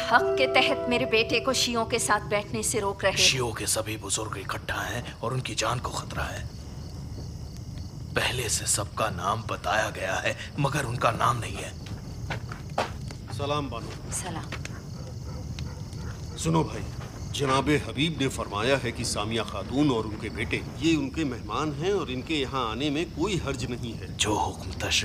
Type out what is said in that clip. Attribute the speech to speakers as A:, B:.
A: हक के तहत मेरे बेटे को शियों के साथ बैठने से रोक रहे?
B: शियों के सभी बुजुर्ग इकट्ठा हैं और उनकी जान को खतरा है। पहले से सबका नाम बताया गया है मगर उनका नाम नहीं है।
C: सलाम बानो।
A: सलाम।
C: सुनो भाई, जनाबे हबीब ने फरमाया है कि सामिया खातून और उनके बेटे ये उनके मेहमान हैं और इनके यहाँ आने में कोई हर्ज नहीं है।
B: जो हुक्म तशरीफ